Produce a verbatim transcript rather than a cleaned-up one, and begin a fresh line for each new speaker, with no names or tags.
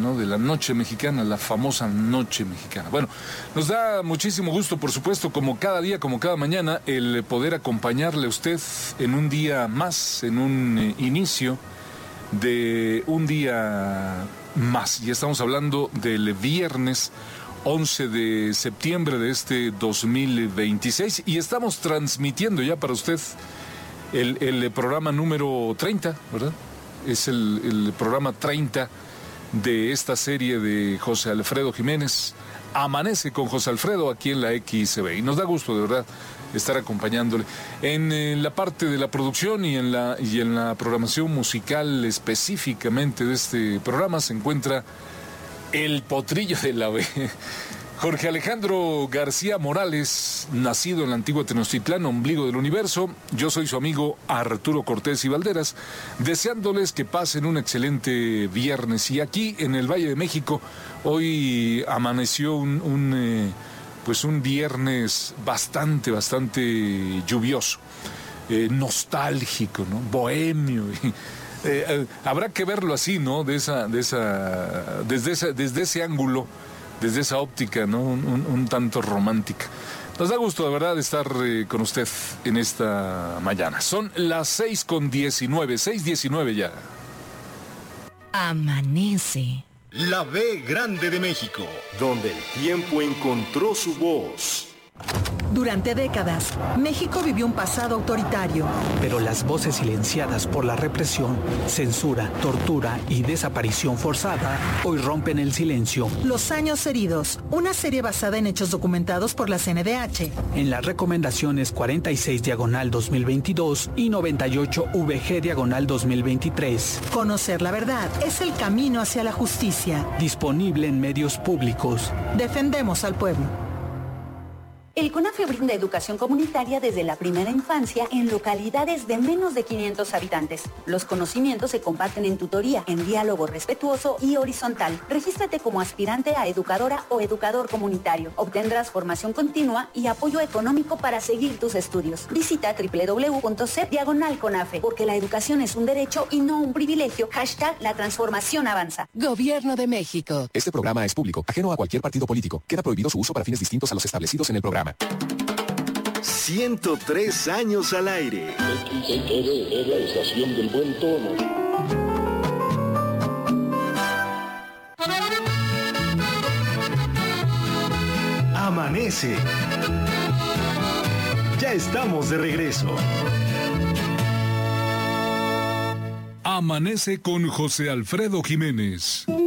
¿no? De la noche mexicana, la famosa noche mexicana. Bueno, nos da muchísimo gusto, por supuesto, como cada día, como cada mañana, el poder acompañarle a usted en un día más, en un eh, inicio de un día más. Y estamos hablando del viernes once de septiembre de este dos mil veintiséis y estamos transmitiendo ya para usted el, el programa número treinta, ¿verdad? Es el, el programa treinta de esta serie de José Alfredo Jiménez. Amanece con José Alfredo aquí en la X C B. Y nos da gusto, de verdad, estar acompañándole. En, en la parte de la producción y en la, y en la programación musical específicamente de este programa se encuentra el potrillo de la B. Jorge Alejandro García Morales, nacido en la antigua Tenochtitlán, ombligo del universo. Yo soy su amigo Arturo Cortés y Valderas, deseándoles que pasen un excelente viernes. Y aquí en el Valle de México, hoy amaneció un, un, eh, pues un viernes bastante, bastante lluvioso, eh, nostálgico, ¿no? Bohemio. Eh, eh, habrá que verlo así, ¿no? De esa, de esa, desde, esa, desde ese ángulo, desde esa óptica, ¿no? Un, un, un tanto romántica. Nos da gusto, de verdad, estar eh, con usted en esta mañana. Son las seis con diecinueve, seis diecinueve ya.
Amanece.
La B Grande de México, donde el tiempo encontró su voz.
Durante décadas, México vivió un pasado autoritario.
Pero las voces silenciadas por la represión, censura, tortura y desaparición forzada hoy rompen el silencio.
Los años heridos, una serie basada en hechos documentados por la C N D H.
En las recomendaciones cuarenta y seis diagonal dos mil veintidós y noventa y ocho V G diagonal dos mil veintitrés.
Conocer la verdad es el camino hacia la justicia.
Disponible en medios públicos.
Defendemos al pueblo.
El CONAFE brinda educación comunitaria desde la primera infancia en localidades de menos de quinientos habitantes. Los conocimientos se comparten en tutoría, en diálogo respetuoso y horizontal. Regístrate como aspirante a educadora o educador comunitario. Obtendrás formación continua y apoyo económico para seguir tus estudios. Visita doble u doble u doble u punto c e diagonal CONAFE, porque la educación es un derecho y no un privilegio. Hashtag la transformación avanza.
Gobierno de México.
Este programa es público, ajeno a cualquier partido político. Queda prohibido su uso para fines distintos a los establecidos en el programa.
ciento tres años al aire.
X C B es la estación del buen tono.
Amanece. Ya estamos de regreso.
Amanece con José Alfredo Jiménez.